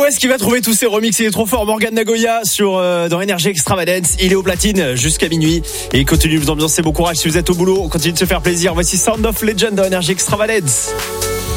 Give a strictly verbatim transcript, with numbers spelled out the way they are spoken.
West qui va trouver tous ces remixes, il est trop fort. Morgan Nagoya sur euh, dans Energy Extravagance, il est au platine jusqu'à minuit et il continue de vous ambiancer. Bon courage si vous êtes au boulot, on continue de se faire plaisir. Voici Sound of Legend dans Energy Extravagance.